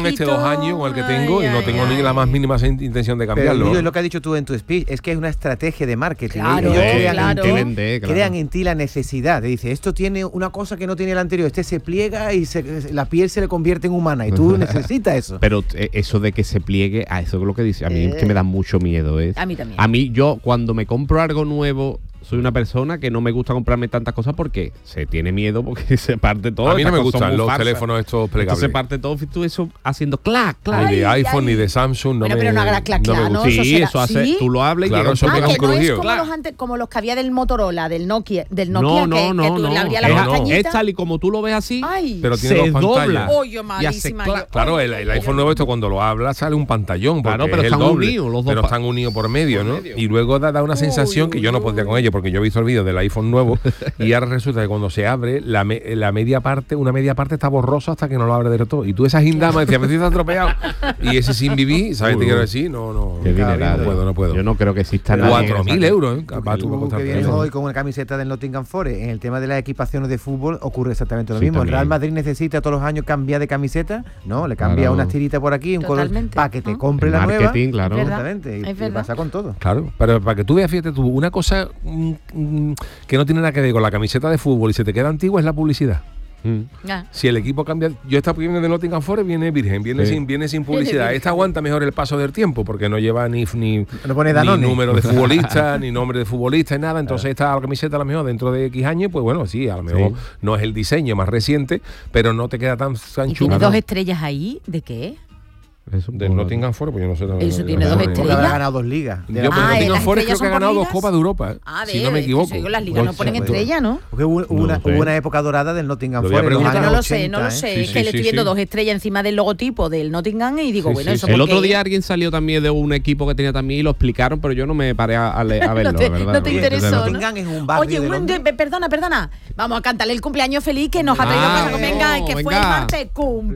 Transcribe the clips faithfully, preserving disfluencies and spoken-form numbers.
este dos años con el que tengo ay, y no tengo ay, ni la más mínima intención de cambiarlo. Pero es lo que has dicho tú en tu speech, es que es una estrategia de marketing. Claro, Ellos eh, crean, claro. en ti, Vende, claro. crean en ti la necesidad. Te dice, esto tiene una cosa que no tiene el anterior, este se pliega y se, la piel se le convierte en humana y tú necesitas eso. Pero eh, eso de que se pliegue, a eso es lo que dice, a mí eh. que me da mucho miedo. ¿eh? A mí también. A mí, yo cuando me compro algo nuevo, soy una persona que no me gusta comprarme tantas cosas porque se tiene miedo porque se parte todo. A mí no me gustan los teléfonos estos plegables. Se parte todo, tú eso haciendo clac, clac. Ni de iPhone ay. ni de Samsung. No bueno, me, pero no haga clac, clac, no ¿no? Sí, eso, eso hace, ¿sí? tú lo hablas y claro, llega eso ah, pega que un crujido. No es como, los antes, como los que había del Motorola, del Nokia, del Nokia no, que, no, que tú no, le abrías la no. pestañita. Es tal y como tú lo ves así, ay. pero tiene se dos dobla. Oye, malísima. Claro, claro el, el iPhone nuevo esto cuando lo hablas sale un pantallón. Claro, pero es están el doble, unidos los dos. Pero están unidos por medio, por ¿no? medio. Y luego da, da una sensación uy, que yo no podría con ello porque yo he visto el vídeo del iPhone nuevo y ahora resulta que cuando se abre la, me, la media parte, una media parte está borrosa hasta que no lo abre de todo. Y tú esas indamas decías, me está atropellado. Y ese sin vivir, ¿sabes? Uy, te quiero decir, no, no. Qué dinero, no puedo, no puedo. Yo no creo que exista nada. Cuatro mil euros, ¿eh? Capaz tú, tú que vienes hoy con una camiseta del Nottingham Forest, en el tema de las equipaciones de fútbol ocurre exactamente lo sí, mismo. También. El Real Madrid necesita todos los años cambiar de camiseta, ¿no? Le cambia claro. unas tiritas por aquí, un color para que te ¿no? compre el la marketing, nueva. Claro. Exactamente. Y, y pasa con todo. Claro, pero para que tú veas, fíjate tú, una cosa mm, mm, que no tiene nada que ver con la camiseta de fútbol y se te queda antigua es la publicidad. Mm. Ah. Si el equipo cambia, yo esta viene de Nottingham Forest viene virgen, viene sí. sin viene sin publicidad. Esta aguanta mejor el paso del tiempo porque no lleva ni ni, no pone ni número de futbolista, ni nombre de futbolista, ni nada. Entonces esta la camiseta a lo mejor dentro de X años, pues bueno, sí, a lo mejor sí. no es el diseño más reciente, pero no te queda tan tan ¿Y chulo. tiene dos estrellas ahí? ¿De qué? Eso, del Nottingham Forest, pues yo no sé también. Eso tiene dos estrellas. Habrá ganado dos ligas. Yo, pero ah, Nottingham Forest creo que ha ganado dos Copas de Europa, ¿eh? Ah, si no me equivoco. Eso, las ligas no ponen estrella, ¿no? Porque hubo, hubo, una, hubo una época dorada del Nottingham lo Forest. Yo no lo sé, ochenta, no lo ¿eh? sé. Sí, es sí, que sí, le estoy sí, viendo sí. dos estrellas encima del logotipo del Nottingham y digo, sí, bueno, sí, eso sí. El porque... otro día alguien salió también de un equipo que tenía también y lo explicaron, pero yo no me paré a, a, a verlo, no te, ¿verdad? No te interesó, ¿no? Nottingham es un barrio Oye, un, de, perdona, perdona. Vamos a cantarle el cumpleaños feliz que nos ha traído ah, para venga, que venga. fue el martes.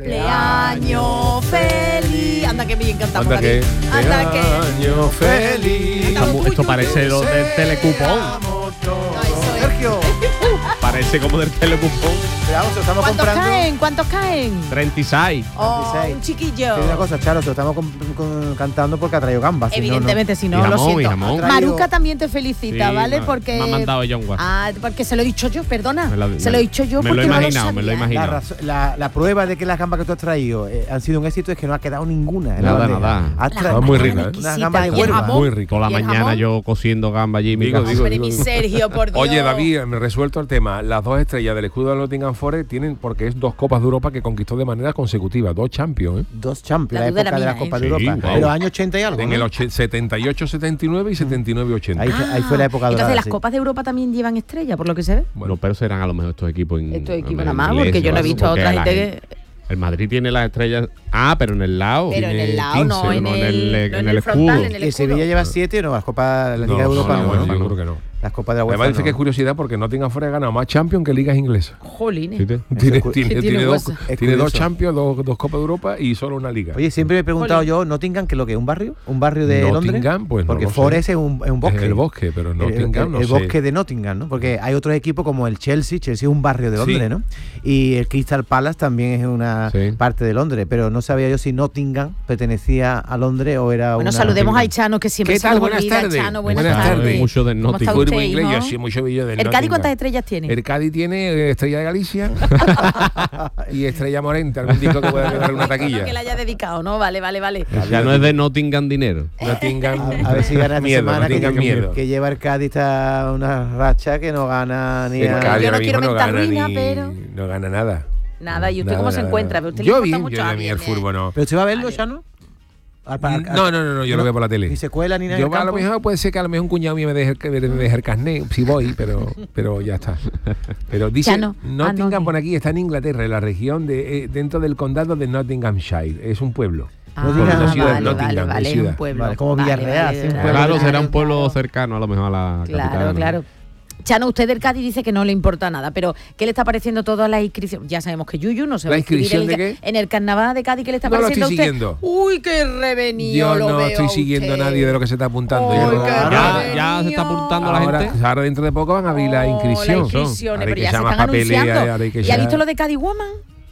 Cumpleaños feliz. Anda que bien cantamos. Anda que Anda que año feliz. Esto, esto parece lo del telecupón. Sergio. Parece como del telecupón. Veamos, lo estamos ¿Cuántos comprando. caen? ¿Cuántos caen? treinta y seis. Oh, treinta y seis. un chiquillo. Hay una cosa, Charo, se lo estamos con, con, cantando porque ha traído gambas. Evidentemente, si no, y lo jamón, y siento. jamón. Maruca también te felicita, Sí, ¿vale? me- Porque me ha mandado John Watt. Ah, porque se lo he dicho yo, perdona. Me la- se me- lo he dicho yo me porque lo he no imaginado, lo me lo he sabía. imaginado. La, razo- la, la prueba de que las gambas que tú has traído eh, han sido un éxito es que no ha quedado ninguna en Nada, la bandeja. nada. Has Las traído Ah, muy gambas rica, eran ¿eh? unas exquisitas. gambas de Y el Huelva. jamón. Muy rico. Toda la ¿Y el mañana jamón? yo cociendo gamba allí en mi Digo, casa. digo, Hombre, mi Sergio, por Dios. Oye, David, me resuelto el tema. Las dos estrellas del escudo del Nottingham Forest tienen, porque es dos Copas de Europa que conquistó de manera consecutiva, dos Champions, ¿eh? Dos Champions, La la, duda época era de la mía, Copa ¿eh? de Sí, Europa. wow. Pero año ochenta y algo, En ¿no? el och- setenta y ocho setenta y nueve y setenta y nueve ochenta. Ahí, ahí fue la época dorada. Entonces las sí. copas de Europa también llevan estrella, por lo que se ve. Bueno, pero serán a lo mejor estos equipos in- Estos equipos en nada más, inglés, porque yo no he ¿vale? visto a Porque otra la gente gente- que... El Madrid tiene las estrellas. Ah, pero en el lado. Pero en Tiene el lado, no, quince, en el, el, no en en el el frontal, escudo. en el ¿Y el escudo. Sevilla lleva siete o no? Las Copas de la Liga No, de Europa no, no, no, ¿no? yo creo que no. Las Copas de la UEFA Además dice no. que es curiosidad porque Nottingham Forest ha ganado más Champions que ligas inglesas. Jolines. ¿Sí te? Tiene, es cu- tiene, tiene tiene dos, hueso. Es tiene dos curioso. Champions, dos, dos Copas de Europa y solo una liga. Oye, siempre me he preguntado Jolín. yo, ¿Nottingham qué es lo que es? ¿Un barrio? ¿Un barrio de Nottingham, Londres? pues no Porque lo sé. Forest es un, es un bosque. Es el bosque, pero El- Nottingham el, no el sé. bosque de Nottingham, ¿no? Porque hay otros equipos como el Chelsea, Chelsea es un barrio de Sí. Londres, ¿no? Y el Crystal Palace también es una Sí. parte de Londres, pero no sabía yo si Nottingham pertenecía a Londres o era Bueno, una... saludemos a Chano, que siempre ¿Qué se tal? nos Buenas olvida. tardes. Chano, buenas, Buenas tardes. tardes. Mucho del ¿Cómo está Nottingham. usted, Muy inglés, hijo? yo sí, mucho billo del ¿El Cádiz Nottingham. cuántas estrellas tiene? El Cádiz tiene eh, Estrella de Galicia y Estrella Morente, algún disco que pueda quedar una taquilla. Que le haya dedicado, ¿no? Vale, vale, vale. Ya no es de Nottingham dinero. Nottingham, A, a ver si gana esta miedo, semana, que, Nottingham miedo. que lleva el Cádiz está una racha que no gana ni El a... Cádiz Yo no ahora quiero mismo no mentar gana ruina, ni- pero- no gana nada. Nada, ¿y usted Nada, cómo se nada, encuentra? nada. ¿Usted le Yo importa bien, mucho? yo Ah, a mí bien, el bien. fútbol no. ¿Pero usted va a verlo Vale. ya, no? Al- al- al- No, no, no, no, yo lo veo por la tele. Ni secuela ni nada en Yo el a lo campo. mejor puede ser que a lo mejor un cuñado mío me deje, que me deje el carnet, si voy, pero, pero ya está. Pero dice, Ya no. Nottingham Ah, no, por aquí está en Inglaterra, en la región de eh, dentro del condado de Nottinghamshire. Es un pueblo. Ah, Nottingham, la ciudad de vale, Nottingham, vale, de vale, es ciudad. un pueblo. Vale, como Vale, Villarreal, vale, sí, un vale, pueblo. Claro, vale, será un pueblo claro. cercano a lo mejor a la Claro, capital. claro. Chano, usted del Cádiz dice que no le importa nada, pero ¿qué le está pareciendo todas las inscripciones? Ya sabemos que Yuyu no se va ¿La a inscribir inscripción en, de el, qué? en el carnaval de Cádiz. ¿Qué le está No lo pareciendo estoy a usted? siguiendo. Uy, qué revenido Yo lo no veo estoy a siguiendo a usted. nadie de lo que se está apuntando. Uy, Yo no- qué Ya, revenido. ya se está apuntando la ahora, gente. ahora dentro de poco van a abrir la Oh, inscripción. las inscripciones, Ahora hay pero que ya se echar más están papeles, anunciando. ahora hay que ¿Y ha echar- visto lo de Cádiz Woman?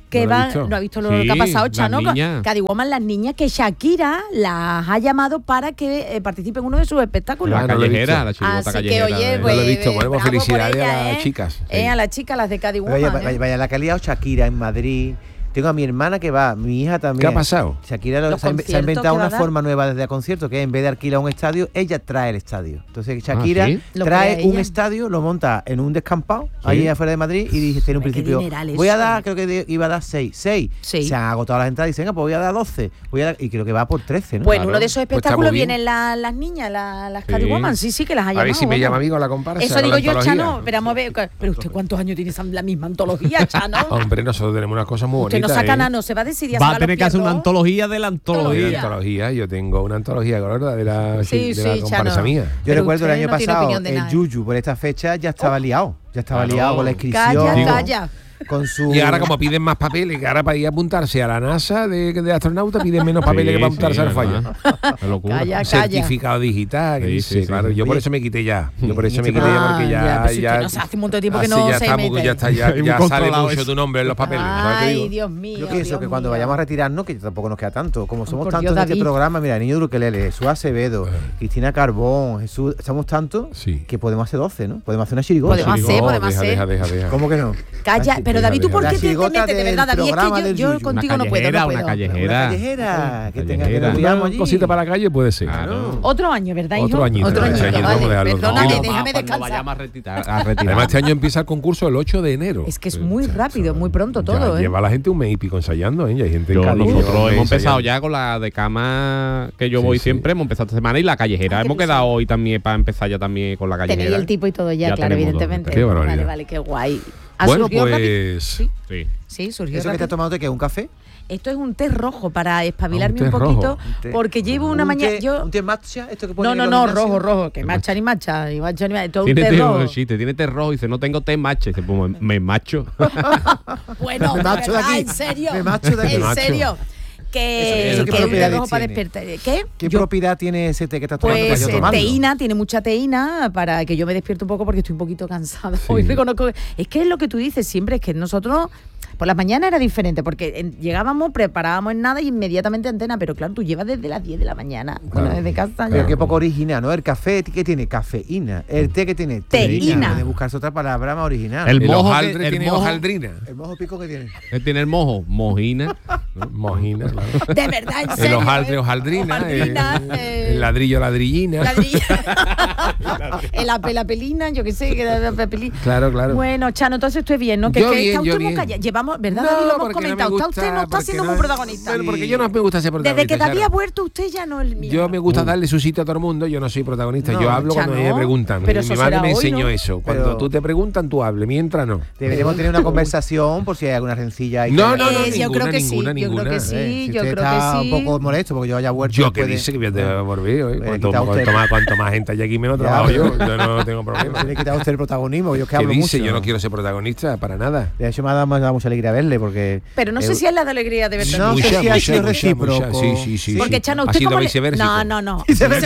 que no van, no ha visto lo sí, que ha pasado, Chano, Cadiwoman, las niñas que Shakira las ha llamado para que eh, participen en uno de sus espectáculos. La callejera, la chirigota callejera. Que, oye, eh. pues, no lo he visto, bueno, felicidades ella, a las eh, chicas. Sí. Eh, a las chicas, las de Cadiwoman. Vaya, vaya, vaya la que ha liado Shakira en Madrid. Tengo a mi hermana que va, mi hija también. ¿Qué ha pasado? Shakira lo, se, ha, se ha inventado una forma nueva desde el concierto, que en vez de alquilar un estadio, ella trae el estadio. Entonces Shakira ah, ¿sí? trae un estadio, lo monta en un descampado, ¿sí? ahí afuera de Madrid, y dice, tiene un principio, voy a dar, creo que iba a dar seis, seis. Sí. Se han agotado las entradas y dicen, venga, pues voy a dar doce. Voy a dar, y creo que va por trece, ¿no? Bueno, claro. Uno de esos espectáculos pues vienen la, las niñas, la, las Cadiwoman, sí. sí, sí, que las ha llamado. A ver si me bueno. llama amigo a la comparsa. Eso digo yo, Chano, pero vamos a ver, pero usted cuántos años tiene la misma antología, Chano. Hombre, nosotros tenemos unas cosas muy bonitas. Usted no saca nada, no se va a decidir va a tener que hacer una antología de la antología. De la antología. Yo tengo una antología gorda de la, sí, de sí, la comparsa Chano. Mía. Yo Pero recuerdo el año no pasado, el Yuyu por esta fecha ya estaba oh. liado. Ya estaba claro. liado con la inscripción. Calla, calla. Con su... Y ahora como piden más papeles, que ahora para ir a apuntarse a la NASA de, de astronauta piden menos papeles sí, que para apuntarse sí, al fallo. Calla, certificado calla. digital, sí, sí, sí, claro. Sí. Yo por eso me quité ya. Yo por eso me quité ah, ya porque ya ya, ya, ya no sé, hace un montón de tiempo que no ya se está, mete. Ya está, ya, ya sale mucho tu nombre en los papeles. Ay, Dios mío. Yo pienso Dios que cuando mío. vayamos a retirarnos, que tampoco nos queda tanto, como somos por tantos Dios, en este programa, mira, Niño de Ukelele, Jesús Acevedo, Cristina Carbón, Jesús, somos tantos que podemos hacer doce, ¿no? Podemos hacer una chirigota. Podemos hacer, podemos hacer. ¿Cómo que no? Calla, pero David, ¿tú por qué te metes de verdad, David? Es que yo, yo contigo no puedo, no puedo. Una callejera. Una callejera. Que tenga que nos allí. Cosita para la calle puede ser. Claro. Otro año, ¿verdad, hijo? Otro añito. Otro añito, vale. Perdóname, déjame descansar. Vayamos a retirar, a retirar. Además, este año empieza el concurso el ocho de enero. Es que es muy rápido, muy pronto todo, ¿eh? Lleva la gente un mes y pico ensayando, ¿eh? Y hay gente yo, en Cádiz. Nosotros hemos empezado ya con la de cama que yo voy siempre. Hemos empezado esta semana y la callejera. Hemos quedado hoy también para empezar ya también con la callejera. Tenéis el tipo y todo ya, claro, evidentemente. Qué barbaridad. Vale, vale, qué guay. Bueno, pues... Sí. Sí, surgió ¿Eso que te has tomado qué? ¿Un café? Esto es un té rojo para espabilarme ah, un, un poquito, un porque llevo una mañana... ¿Un, yo... ¿Un té matcha? ¿Esto que pone no, no, no, rojo, rojo, que matcha ni matcha, ni matcha ni matcha, todo un té, té rojo. Chiste, tiene té rojo y dice, no tengo té matcha, y dice, pues me macho. Bueno, me macho de aquí. ¿En serio? Me macho de aquí. ¿En serio? Que, eso, eso, que es rojo para despertar. ¿Qué? ¿Qué yo, propiedad tiene ese té que estás tomando? Pues para yo tomarlo? teína, tiene mucha teína para que yo me despierte un poco porque estoy un poquito cansada. Sí. Hoy reconozco, es que es lo que tú dices siempre, es que nosotros por las mañanas era diferente porque en, llegábamos, preparábamos en nada y inmediatamente antena, pero claro, tú llevas desde las diez de la mañana, claro. Bueno, desde casa ya. Pero qué poco original, ¿no? El café que tiene cafeína, el té que tiene teína. De buscarse otra palabra más original. El, el mojo hojaldre que, tiene mojo, hojaldrina. El mojo pico que tiene. Él tiene el mojo, mojina. ¿No? Mojina, claro. De verdad, en serio. El hojaldre, hojaldrina. hojaldrina el, eh, el ladrillo, ladrillina. Ladrillo. El apelapelina, yo qué sé, que era apelina. Claro, claro. Bueno, Chano, entonces estoy bien, ¿no? Que, yo que bien, está usted muy callado. Llevamos, ¿verdad, no, David? Lo hemos comentado. No gusta, usted no está siendo no, muy protagonista. Bueno, porque yo no me gusta ser protagonista. Desde que David ha vuelto, usted ya no es el mío. Yo me gusta darle su sitio a todo el mundo, yo no soy protagonista. No, yo hablo Chano, cuando me preguntan. Pero mi madre me enseñó hoy, ¿no? eso. Cuando pero tú te preguntan, tú hables, mientras no. Deberíamos tener una conversación por si hay alguna rencilla. No, no, no, yo ninguna, creo que ninguna, sí. ninguna. Yo creo que sí, eh, si yo creo está que sí. un poco molesto porque yo haya vuelto. Yo que dice que voy a volver. Cuanto, cuanto, más, cuanto más gente hay aquí, menos ya, trabajo yo. Yo no tengo problema. Tiene que quitar usted el protagonismo. Yo que hablo dice? mucho. Yo no quiero ser protagonista para nada. De hecho, me ha dado, me ha dado mucha alegría verle porque. Pero no sé si es la de alegría de verdad. No sé si ha sido recíproco. Sí, sí, sí. Porque Chano, usted como le... No, no, no.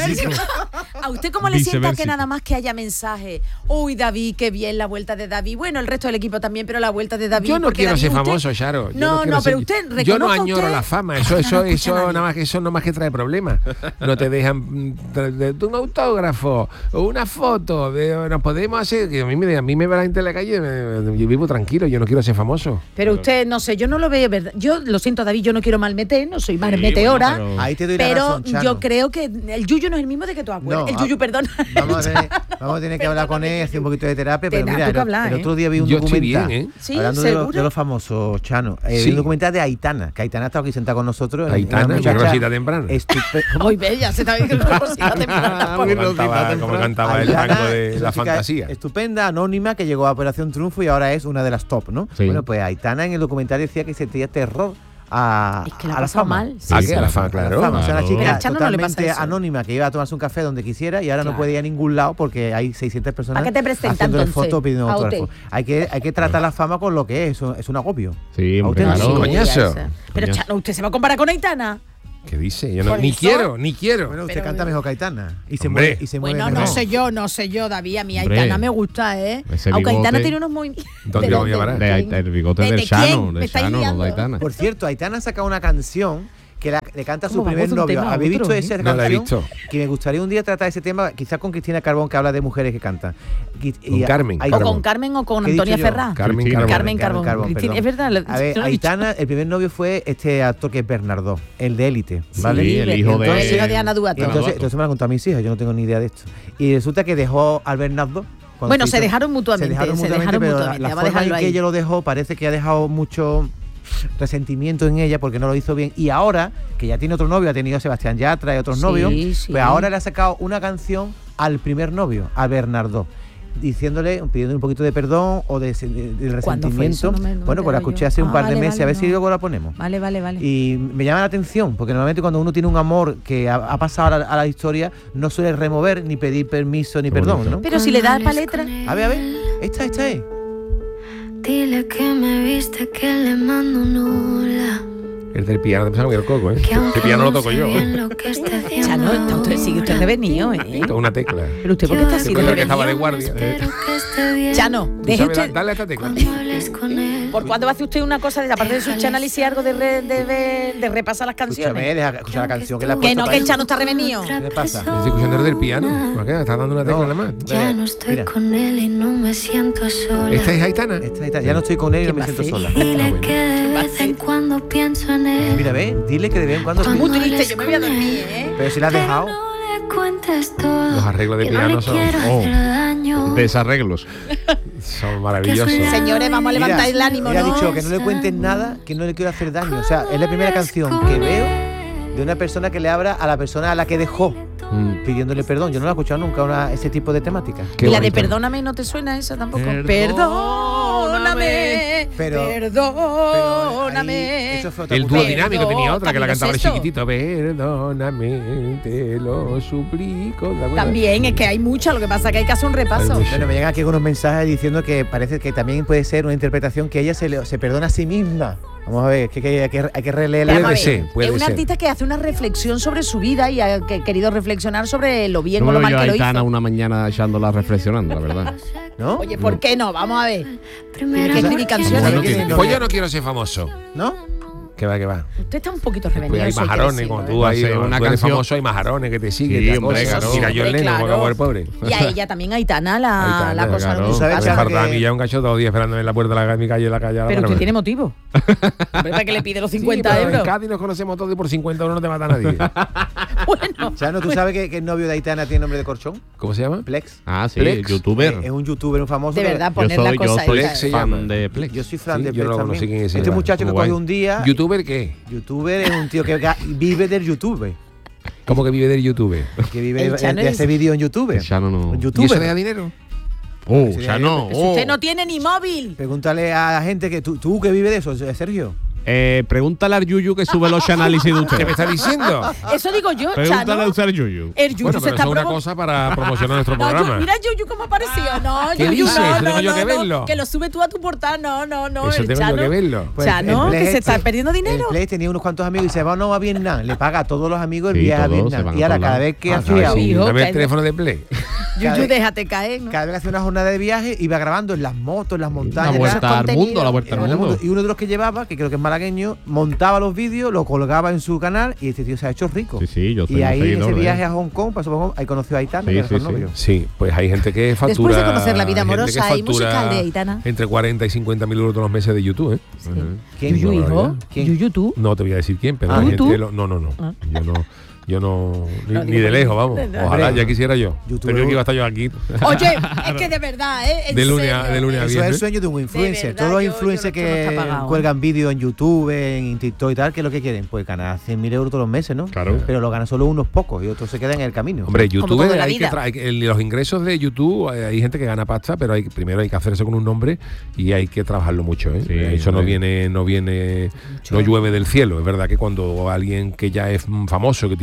¿A usted cómo le sienta que nada más que haya mensaje? Uy, David, qué bien la vuelta de David. Bueno, el resto del equipo también, pero la vuelta de David. Yo no quiero David, ser usted... famoso, Charo. No, no, pero usted reconozca. Yo no añoro usted... la fama. Eso, eso, eso, nada más que eso no más que trae problemas. No te dejan de, de, de un autógrafo o una foto. De, nos podemos hacer. Que a mí me a mí me ve la gente en la calle. Me, yo vivo tranquilo. Yo no quiero ser famoso. Pero usted, no sé, yo no lo veo verdad. Yo lo siento, David. Yo no quiero malmeter. No soy malmeteora. Sí, bueno, pero ahí te doy pero la razón, Chano. Yo creo que el Yuyu no es el mismo de que tú acuerdas. No, el Yuyu, perdón. Vamos a tener, vamos a tener que hablar con él, hacer un poquito de terapia. Pero mira, el, hablar, el otro día vi un yo documental. Bien, ¿eh? Sí, hablando de los, de los famosos, Chano. Eh, sí. Vi un documental de Aitana. Que Aitana ha estado aquí sentada con nosotros. Aitana, una Rosita temprana. Muy bella, se está viendo una Rosita temprana. Como cantaba el tango de la fantasía. Estupenda, anónima, que llegó a Operación Triunfo y ahora es una de las top, ¿no? Sí. Bueno, pues Aitana en el documental decía que sentía terror a, es que la a la fama. Mal. Sí, ¿A qué? A la fama, claro. La fama. O sea, una chica totalmente no anónima que iba a tomarse un café donde quisiera y ahora claro. no puede ir a ningún lado porque hay seiscientas personas ¿A qué te haciéndole fotos pidiendo autógrafo. Hay que, hay que tratar la fama con lo que es, es un agobio. Sí, claro. Coñazo. Pero Chano, ¿usted se va a comparar con Aitana? ¿Qué dice? Yo no, ni eso, quiero, ni quiero. Bueno, usted pero, canta mejor que Aitana. Y se hombre. mueve, y se mueve bueno, mejor. no sé yo, no sé yo, David. A mí Aitana me gusta, ¿eh? Aunque Aitana tiene unos movimientos. ¿Dónde lo voy a llevar? El bigote del Chano, del Chano, no de Aitana. Por cierto, Aitana ha sacado una canción que la, le canta a su primer novio. ¿Habéis visto esa no canción? La he visto. Que me gustaría un día tratar ese tema, quizás con Cristina Carbón, que habla de mujeres que cantan. Y, con y, Carmen. O con Carmen o con Antonia Ferrá. Carmen Carbón. Carmen Carbón. Carbón Cristina, es verdad. A ver, Aitana, el primer novio fue este actor que es Bernardo, el de Élite. ¿vale? Sí, el hijo de, entonces, el hijo de Ana Duato. Entonces, entonces me lo contó a mis hijas, yo no tengo ni idea de esto. Y resulta que dejó al Bernardo. Bueno, se, hizo, se dejaron mutuamente. Se dejaron mutuamente, se dejaron pero mutuamente, la, la forma en que ella lo dejó parece que ha dejado mucho resentimiento en ella porque no lo hizo bien, y ahora que ya tiene otro novio, ha tenido a Sebastián Yatra y otros sí, novios, sí. pues ahora le ha sacado una canción al primer novio, a Bernardo, diciéndole, pidiendo un poquito de perdón o de, de, de resentimiento. No me, no bueno, pues la escuché hace un ah, par de vale, meses, vale, a ver no. si luego la ponemos. Vale, vale, vale. Y me llama la atención, porque normalmente cuando uno tiene un amor que ha, ha pasado a la, a la historia, no suele remover ni pedir permiso ni perdón, ¿no? Pero si le das para letra. A ver, a ver, esta, esta es. Dile que me viste, que le mando un hola. El del piano, te pensaba que era el coco, ¿eh? El piano lo toco yo. Ya no, usted sigue usted revenido, ¿eh? Esto es una tecla. Pero usted, ¿por qué está así de revenido? Que estaba de guardia. Ya no, deje usted. Dale a esta tecla. ¿Por cuándo hace usted una cosa, aparte de su análisis, algo de, re, de, de, de repasar las canciones? Escúchame, deja escuchar la canción que la Que no, que el Chano está revenido. ¿Qué le pasa? Estoy escuchando el del piano. ¿Por qué? Estás dando una tecla nada más. Ya no estoy Mira. con él y no me siento sola. ¿Esta es Aitana? Esta es Aitana. Ya no estoy con él y no me siento sola. Dile que de vez en cuando pienso en él. Mira, ve, dile que de vez en cuando. Muy triste, yo me voy a dormir, ¿eh? Pero si la has dejado. Los arreglos de piano son oh, desarreglos. Son maravillosos. Señores, vamos a levantar mira, el ánimo, mira, ¿no? ha dicho que no le cuenten nada, que no le quiero hacer daño. O sea, es la primera canción que veo de una persona que le habla a la persona a la que dejó, mm. pidiéndole perdón. Yo no la he escuchado nunca, una, ese tipo de temática. Qué y la bonito. De perdóname, ¿no te suena esa tampoco? Perdóname, pero, perdóname. Pero ahí, el dúo dinámico tenía otra que la cantaba el chiquitito. Perdóname, te lo suplico. También es que hay mucha, lo que pasa es que hay que hacer un repaso. Bueno, me llegan aquí unos mensajes diciendo que parece que también puede ser una interpretación que ella se, le, se perdona a sí misma. Vamos a ver, que, que, que hay que releerla. Puede ser, puede es un ser. artista que hace una reflexión sobre su vida y ha que, querido reflexionar sobre lo bien no o lo mal que lo hizo. Aitana una mañana echándola reflexionando, la verdad. ¿No? Oye, ¿por qué no? Vamos a ver. Primero que escribir canciones. Bueno, pues yo no quiero ser famoso. ¿No? Que va, que va. Usted está un poquito revenido. Hay majarones, cuando tú, ahí, una tú eres canción famoso, hay majarones que te siguen. Sí, hombre, claro. Mira, yo el Leno, porque el pobre. Y a ella también, Aitana, la, Aitana, la cosa claro. de su casa. A mí ya un cacho todo día esperándome en la puerta de la, mi calle, en la calle. Pero usted tiene motivo. ¿Para qué le pide los cincuenta sí, euros? En Cádiz nos conocemos todos y por cincuenta euros no te mata nadie. Bueno. Chano, ¿tú sabes que, que el novio de Aitana tiene nombre de corchón? ¿Cómo se llama? Plex. Ah, sí, Plex. youtuber. Es, es un youtuber, un famoso. De verdad, poner soy, la cosa. Yo soy Plex se fan llama. de Plex. Yo soy fan sí, de yo Plex no también. quién es este muchacho que cogió un día. ¿Youtuber qué? Youtuber es un tío que vive del YouTube. ¿Cómo que vive del YouTube? Que vive de, de hacer vídeos en YouTube. Ya no, no. YouTube. ¿Y eso le da dinero? Oh, ya no. Si usted no tiene ni móvil. Pregúntale a la gente que tú, tú que vive de eso, Sergio. Eh, pregúntale al Yuyu que sube los análisis de usted. ¿Qué me está diciendo? Eso digo yo, Pregúntale Chano. a usar Yuyu. El Yuyu bueno, se pero está eso es una promo- cosa para promocionar nuestro No, programa. yo- mira Yuyu cómo apareció. No, ¿Qué Yuyu, dices? no, Tengo no, yo no, que no, verlo. que lo sube tú a tu portal. No, no, no. Eso el tengo Chano, yo que verlo. Pues Chano, el que Play se está este- perdiendo dinero. El Play tenía unos cuantos amigos y se va no, a Vietnam. Le paga a todos los amigos el Sí, viaje a todos, se Vietnam. van a Y ahora todos cada lados. vez que Ah, hacía sí. hijo, Dame que- el teléfono de Play. Cada Yuyu, vez- déjate caer. ¿no? cada vez que hacía una jornada de viaje iba grabando en las motos, en las montañas. La vuelta al contenido. mundo, la vuelta al En el mundo. mundo. Y uno de los que llevaba, que creo que es malagueño, montaba los vídeos, lo colgaba en su canal y este tío se ha hecho rico. Sí, sí, yo soy y un ahí en seguidor ese de viaje él. a Hong Kong, pasó por Hong Kong, ahí conoció a Aitana, Sí, que era sí, su sí. novio. Sí, pues hay gente que factura. Después de conocer la vida gente amorosa que y factura musical de Aitana. Entre cuarenta y cincuenta mil euros todos los meses de YouTube, ¿eh? Sí. ¿Quién? Yuyu, Digo, hijo. ¿Quién? Yuyu, tú. No te voy a decir quién, pero Ah, hay ¿tú? gente que lo- No, no, no. Ah. Yo no. Yo no. Ni, No, ni digo, de lejos, vamos. no. Ojalá, Hombre, ya quisiera yo. YouTube- Pero que iba a estar yo aquí. Oye, es que de verdad, ¿eh? En De lunes a- serio, de lunes a ¿eh? Eso es el viernes. sueño de un influencer. verdad, Todos los yo- influencers yo lo que no que está pagado, cuelgan vídeos en YouTube, en TikTok y tal, ¿qué es lo que quieren? Pues ganar cien mil euros todos los meses, ¿no? Claro. Pero lo ganan solo unos pocos y otros se quedan en el camino. Hombre, Como YouTube, todo en la hay que vida. tra- hay que- el- los ingresos de YouTube, hay, hay gente que gana pasta, pero hay, primero hay que hacerse con un nombre y hay que trabajarlo mucho, ¿eh? Sí, Eso no hombre. viene, no viene, no llueve del cielo. Es verdad que cuando alguien que ya es mm, famoso, que tiene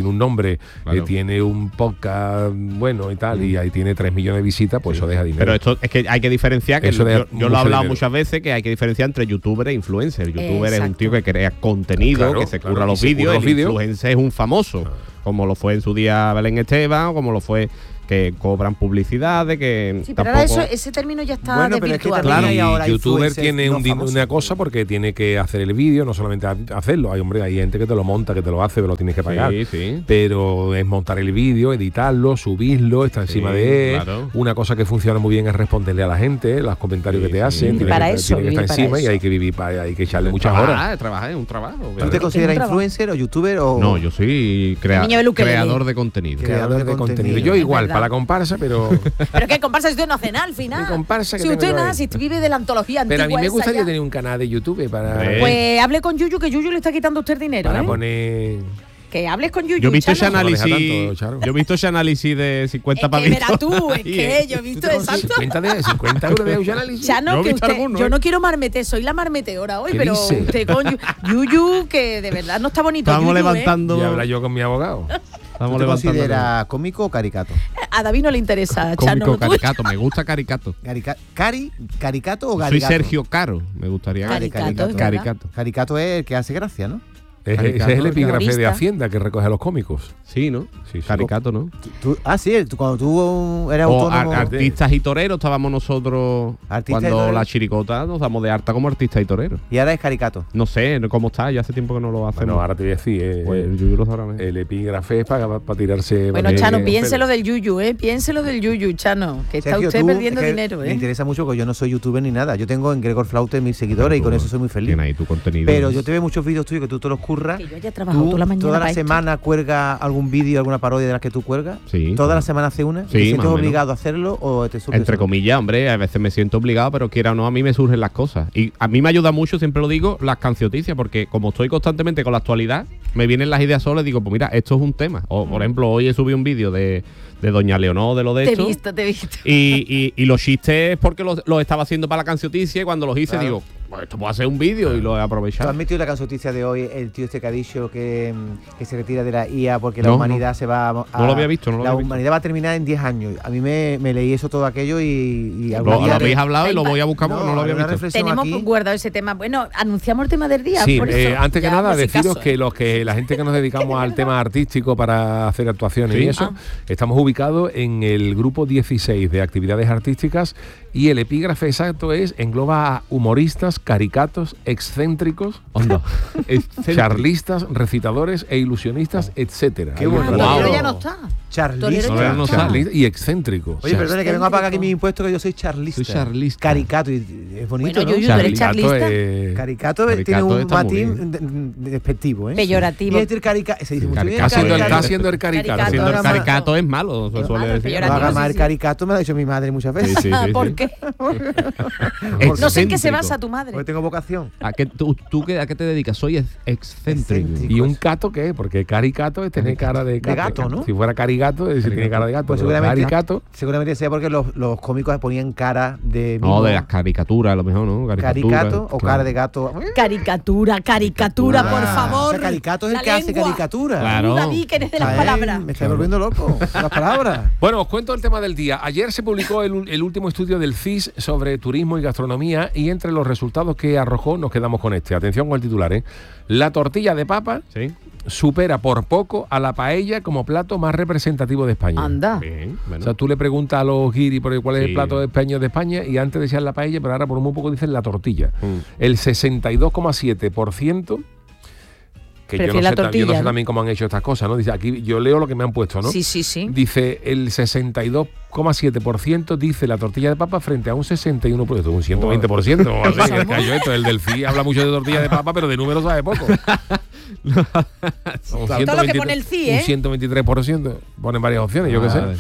un nombre, claro. eh, tiene un podcast bueno y tal, mm. y ahí tiene tres millones de visitas, pues sí. eso deja dinero. Pero esto es que hay que diferenciar, que eso yo, yo lo he hablado dinero. muchas veces, que hay que diferenciar entre youtuber e influencer. Youtuber Exacto. es un tío que crea contenido, claro, que se curra claro, los vídeos, el video. influencer es un famoso, ah. como lo fue en su día Belén Esteban, o como lo fue que cobran publicidad, de que sí, pero tampoco... ahora eso, ese término ya está bueno, desvirtuado. Claro, y ahora youtuber tiene no un, una cosa porque tiene que hacer el vídeo, no solamente hacerlo. Hay hombre, hay gente que te lo monta, que te lo hace, pero lo tienes que pagar. Sí, sí. Pero es montar el vídeo, editarlo, subirlo, está encima sí, de él. Claro. Una cosa que funciona muy bien es responderle a la gente, los comentarios sí, que te hacen. Sí. Para que, eso, tiene que estar encima eso. y hay que vivir, para, hay que echarle muchas trabajar, horas. Trabajar es un trabajo. ¿Tú te consideras influencer o youtuber o...? No, yo soy crea creador de contenido. Creador de contenido. Yo igual, para la comparsa, pero... Pero qué comparsa si usted no hace nada al final. Comparsa que si usted nada, si vive de la antología antigua. Pero a mí me gustaría ya. tener un canal de YouTube para... Pues hable con Yuyu, que Yuyu le está quitando a usted dinero, Para ¿eh? poner... Que hables con Yuyu. Yo he visto ese Chano. análisis. Tanto, yo he visto ese análisis de cincuenta es pavitos. Verá tú, es que yo he visto exacto. cincuenta, de, cincuenta euros de ese análisis. Chano, no que usted, alguno, yo ¿eh? no quiero marmete, soy la marmeteora hoy, pero dice? usted con Yuyu, que de verdad no está bonito. Estamos Yuyu, levantando. ¿eh? Y habla yo con mi abogado. ¿Tú te consideras cómico o caricato? A David no le interesa, Chano. Cómico, caricato, me gusta caricato. Carica ¿Cari? ¿Caricato o caricato? Soy Sergio Caro, me gustaría. Caricato, caricato. Caricato. Caricato es el que hace gracia, ¿no? Es, ese es el epígrafe de Hacienda que recoge a los cómicos. Sí, ¿no? Sí, sí. Caricato, ¿no? ¿Tú, ah, sí, tú, cuando tú eras o autónomo... Ar artistas y toreros estábamos nosotros Artista cuando la chiricota nos damos de harta como artistas y toreros. Y ahora es caricato. No sé cómo está, ya hace tiempo que no lo hacemos. Bueno, ahora te voy a decir, eh, pues, el, Yuyu lo sabrá, ¿eh? el epígrafe es para, para tirarse... Bueno, Chano, eh, piénselo del Yuyu, ¿eh? Piénselo del Yuyu, Chano, que está Sergio, usted tú, perdiendo es que dinero, ¿eh? Me interesa mucho porque yo no soy youtuber ni nada. Yo tengo en Gregor Flaute mil seguidores y con eso soy muy feliz. Tiene ahí tu contenido. Pero yo te veo muchos vídeos tuyos que tú te los curras. Que yo haya trabajado toda la mañana toda la para semana esto. Cuelga algún vídeo, alguna parodia de las que tú cuelgas. Sí. Toda la semana hace una. Sí, ¿Te sientes obligado a hacerlo o te surge Entre solo? comillas, hombre, a veces me siento obligado, pero quiera o no, a mí me surgen las cosas. Y a mí me ayuda mucho, siempre lo digo, las cancioticias, porque como estoy constantemente con la actualidad, me vienen las ideas solas y digo, pues mira, esto es un tema. O, por ejemplo, hoy he subido un vídeo de, de Doña Leonor, de lo de te esto. Te he visto, te he visto. Y, y, y los chistes porque los, los estaba haciendo para la cancioticia y cuando los hice claro. digo, pues esto puedo hacer un vídeo y lo he aprovechado. ¿Tú has metido la cancioticia de hoy, el tío este que ha dicho que, que se retira de la I A porque no, la humanidad no. se va a... No lo había visto, no lo La había humanidad visto. va a terminar en diez años. A mí me, me leí eso todo aquello y... y lo, lo habéis hablado y lo voy a buscar porque no, no lo había visto. Tenemos aquí. guardado ese tema. Bueno, anunciamos el tema del día. Sí, por eh, eso, antes que nada, deciros caso. que los que la gente que nos dedicamos al tema artístico para hacer actuaciones ¿Sí? y eso, ah. estamos ubicados en el grupo dieciséis de actividades artísticas y el epígrafe exacto es, engloba a humoristas, caricatos, excéntricos, Onda. charlistas, recitadores e ilusionistas, etcétera. Qué bueno. Wow. Wow. Ya no está. Charlista. No, no charlista y excéntrico. Oye, perdone que vengo a pagar aquí mis impuestos, que yo soy charlista. Soy charlista. Caricato, y es bonito, bueno, ¿no? Yuyu, ¿tú eres charlista? Es... Caricato, Caricato tiene un está matín despectivo, ¿eh? Peyorativo. Y este el carica se dice mucho bien. Está Caricato. haciendo el caricato. Haciendo el Caricato. caricato es malo, se suele decir. No haga más el caricato, me lo ha dicho mi madre muchas veces. Sí, sí, sí, ¿Por sí. qué? No sé en qué se basa tu madre. Porque tengo vocación. ¿A qué, tú, tú qué, ¿A qué te dedicas? Soy ex- excéntrico. Excéntrico. ¿Y un cato qué? Porque caricato es tener cara de, De gato, ¿no? Si fuera carigato, es decir, tiene cara de gato. Pues pero seguramente, caricato. seguramente sea porque los, los cómicos ponían cara de... No, mismo. de las caricaturas, a lo mejor, ¿no? Caricatura, Caricato o claro. cara de gato. Caricatura, caricatura, por Ah, favor. o sea, caricato es el La que hace lengua. caricatura. Claro. David, que eres de las Ay, palabras. Me está volviendo loco las palabras. Bueno, os cuento el tema del día. Ayer se publicó el, el último estudio del C I S sobre turismo y gastronomía y entre los resultados que arrojó nos quedamos con este. Atención con el titular, ¿eh? La tortilla de papa Sí. supera por poco a la paella como plato más representativo de España. Anda. Bien, bueno. O sea, tú le preguntas a los guiris por cuál es Sí. el plato de España de España y antes decían la paella, pero ahora por muy poco dicen la tortilla. Mm. El sesenta y dos coma siete por ciento que yo no, Prefiere la sé, ta- tortilla, yo no sé ¿no? también cómo han hecho estas cosas, ¿no? Dice, aquí yo leo lo que me han puesto, ¿no? Sí, sí, sí. Dice el sesenta y dos coma siete por ciento dice la tortilla de papa frente a un sesenta y uno por ciento, un ciento veinte por ciento. O sea, que cayó esto. El del C I habla mucho de tortilla de papa, pero de números sabe poco. Un Todo lo que pone el C I, ¿eh? Un ciento veintitrés por ciento. Ponen varias opciones, yo qué sé. Vale.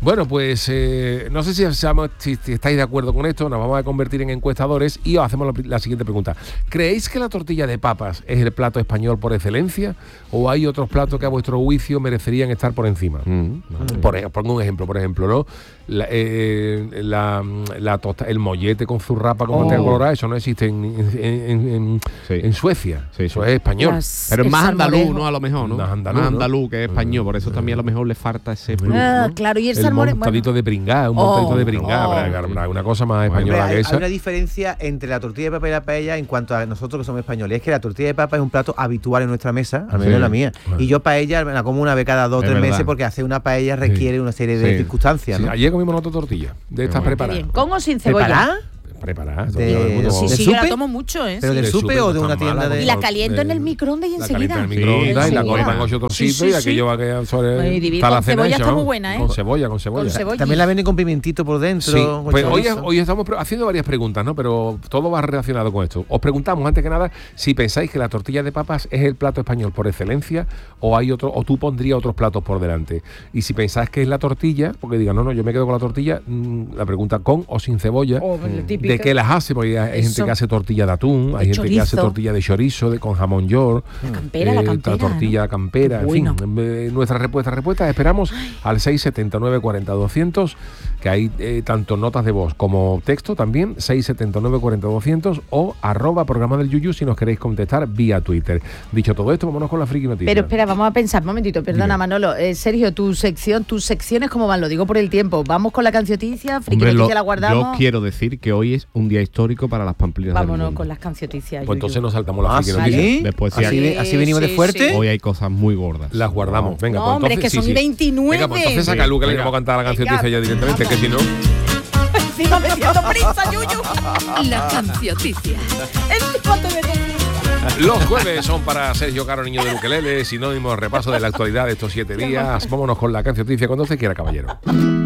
Bueno, pues eh, no sé si, si, si estáis de acuerdo con esto, nos vamos a convertir en encuestadores y os hacemos la, la siguiente pregunta. ¿Creéis que la tortilla de papas es el plato español por excelencia o hay otros platos que a vuestro juicio merecerían estar por encima? Mm. Por ejemplo, pongo un ejemplo, por ejemplo, ¿no? La, eh, la, la tosta, el mollete con zurrapa con manteca oh. colorada, eso no existe en, en, en, en, sí. en Suecia, sí, eso sí. es español. Las, pero es más andaluz, ¿no? A lo mejor, ¿no? Más andaluz, más andaluz ¿no? que es español, por eso también a lo mejor le falta ese plus, ah, ¿no? Claro, y el, el salmón montadito bueno. de pringá, un oh. montadito de pringá, oh. para, para una cosa más bueno, española hay, que esa. Hay una diferencia entre la tortilla de papa y la paella en cuanto a nosotros que somos españoles, es que la tortilla de papa es un plato habitual en nuestra mesa, al menos sí. en la mía, bueno. y yo paella la como una vez cada dos o tres meses porque hacer una paella requiere sí. una serie de sí. circunstancias, ¿no? Sí. Ayer comimos otra tortilla de estas preparadas. ¿Con o sin cebolla? ¿Preparada? Preparada. De, sí, sí, yo la tomo mucho, ¿eh? ¿Pero del supe o de una tienda de...? Y la caliento en el microondas y enseguida. La caliento en el microondas sí, y la cortan ocho trocitos sí, sí, y aquello va a quedar sobre... Y dividir con cebolla está muy buena, ¿eh? Con cebolla, con cebolla. Con cebolla. También la venden con pimientito por dentro. Sí. Pues hoy, hoy estamos haciendo varias preguntas, ¿no? Pero todo va relacionado con esto. Os preguntamos, antes que nada, si pensáis que la tortilla de papas es el plato español por excelencia o hay otro, o tú pondrías otros platos por delante. Y si pensáis que es la tortilla, porque digan, no, no, yo me quedo con la tortilla, mmm, la pregunta con o sin cebolla, oh, ¿de qué las hace? Porque hay Eso. gente que hace tortilla de atún, hay de gente chorizo. que hace tortilla de chorizo, de, con jamón york, la campera, eh, la campera, la tortilla ¿no? campera, en bueno. fin. Eh, nuestra respuesta, respuesta, esperamos Ay. al seis setenta y nueve cuarenta doscientos, que hay eh, tanto notas de voz como texto también, seis setenta y nueve cuarenta doscientos o arroba programa del Yuyu si nos queréis contestar vía Twitter. Dicho todo esto, vámonos con la friki noticia. Pero espera, vamos a pensar, un momentito, perdona Dime. Manolo, eh, Sergio, tu sección, tus secciones, ¿cómo van? Lo digo por el tiempo. Vamos con la cancioticia, friki Hombre, noticia lo, la guardamos. Yo quiero decir que hoy es un día histórico para las pamplinas. Vámonos con las cancioticias. Pues entonces nos saltamos la friki ¿Ah, ¿sí? Después ¿Así, sí, así venimos sí, de fuerte? Sí. Hoy hay cosas muy gordas. Las guardamos. Venga, no, pues hombre, entonces, es que son sí, sí. veintinueve. Venga, pues entonces saca Luca, le vamos a cantar la cancioticias ya directamente, que si no... Encima metiendo prisa, Yuyu. La cancioticia. Los jueves son para Sergio Caro, niño de ukelele, sinónimo repaso de la actualidad de estos siete días. Vámonos con la cancioticia cuando usted quiera, caballero.